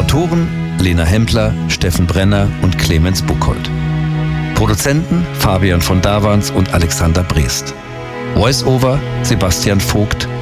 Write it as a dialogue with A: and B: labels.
A: Autoren Lena Hempler, Steffen Brenner und Clemens Buchholz. Produzenten Fabian von Davans und Alexander Brest. Voice-Over Sebastian Vogt